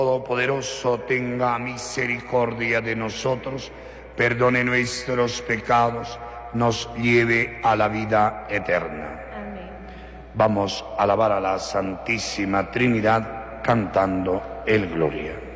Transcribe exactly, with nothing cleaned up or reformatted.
Todopoderoso tenga misericordia de nosotros, perdone nuestros pecados, nos lleve a la vida eterna. Amén. Vamos a alabar a la Santísima Trinidad cantando el Gloria.